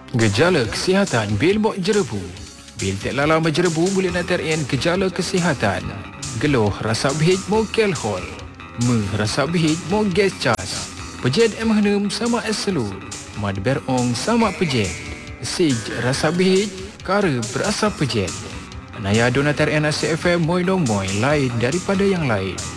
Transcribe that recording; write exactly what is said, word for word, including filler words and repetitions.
Gejala kesihatan bil bok jerebu. Bil tak lala berjerebu boleh natarien gejala kesihatan. Geluh rasa bihit mo kelhol. Me rasa bihit mo gas cas. Pejet emhanum sama eselur. Mad berong sama pejet. Sig rasa bihit kara berasa pejet. Naya donatar N A C F M moy dong moy lain daripada yang lain.